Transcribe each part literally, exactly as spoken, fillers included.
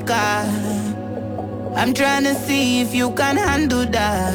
suka. I'm trying to see if you can handle that.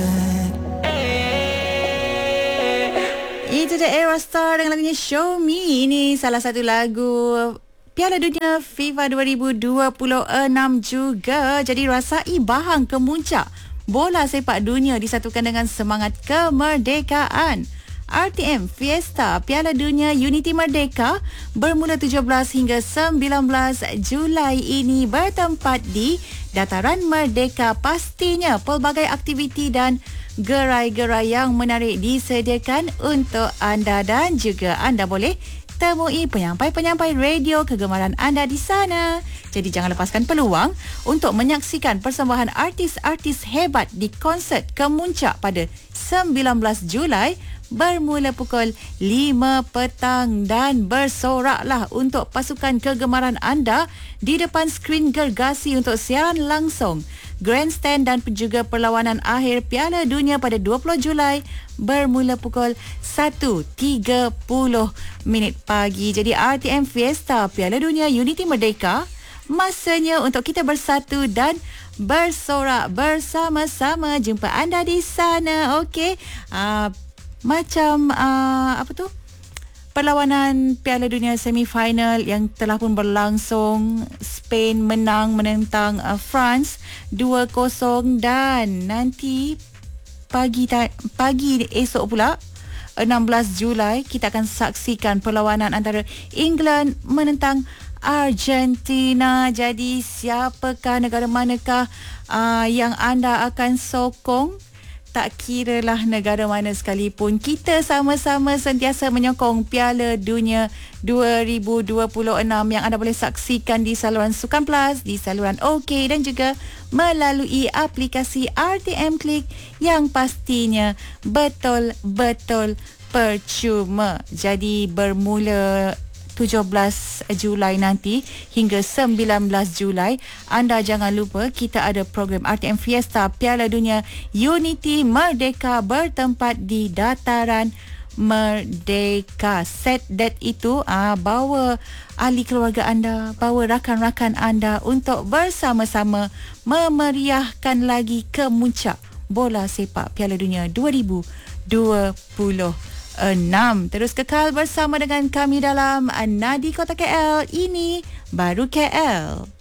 Itu The Era Star dengan lagunya Show Me. Ini salah satu lagu Piala Dunia FIFA dua ribu dua puluh enam juga. Jadi rasai bahang kemuncak bola sepak dunia disatukan dengan semangat kemerdekaan. R T M Fiesta Piala Dunia Unity Merdeka bermula tujuh belas hingga sembilan belas Julai ini bertempat di Dataran Merdeka. Pastinya pelbagai aktiviti dan gerai-gerai yang menarik disediakan untuk anda dan juga anda boleh temui penyampai-penyampai radio kegemaran anda di sana. Jadi jangan lepaskan peluang untuk menyaksikan persembahan artis-artis hebat di konsert kemuncak pada sembilan belas Julai bermula pukul lima petang dan bersoraklah untuk pasukan kegemaran anda di depan skrin gergasi untuk siaran langsung grandstand dan juga perlawanan akhir Piala Dunia pada dua puluh Julai bermula pukul satu tiga puluh minit pagi. Jadi R T M Fiesta Piala Dunia Unity Merdeka, masanya untuk kita bersatu dan bersorak bersama-sama. Jumpa anda di sana. Okey. Uh, macam uh, apa tu? Perlawanan Piala Dunia semifinal yang telah pun berlangsung. Spain menang menentang uh, France dua kosong dan nanti pagi ta- pagi esok pula enam belas Julai kita akan saksikan perlawanan antara England menentang Argentina. Jadi siapakah, negara manakah uh, yang anda akan sokong? Tak kiralah negara mana sekalipun, kita sama-sama sentiasa menyokong Piala Dunia dua ribu dua puluh enam yang anda boleh saksikan di saluran Sukan Plus, di saluran OK dan juga melalui aplikasi R T M Click yang pastinya betul-betul percuma. Jadi bermula tujuh belas Julai nanti hingga sembilan belas Julai. Anda jangan lupa kita ada program R T M Fiesta Piala Dunia Unity Merdeka bertempat di Dataran Merdeka. Set date itu ah, bawa ahli keluarga anda, bawa rakan-rakan anda untuk bersama-sama memeriahkan lagi kemuncak bola sepak Piala Dunia dua ribu dua puluh enam. Terus kekal bersama dengan kami dalam Nadi Kota K L. Ini baru K L.